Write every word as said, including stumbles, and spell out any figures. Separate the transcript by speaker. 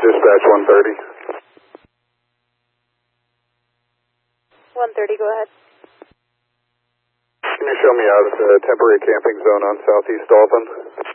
Speaker 1: Dispatch one thirty.
Speaker 2: one thirty, go ahead.
Speaker 1: Can you show me out of the temporary camping zone on Southeast Dolphin?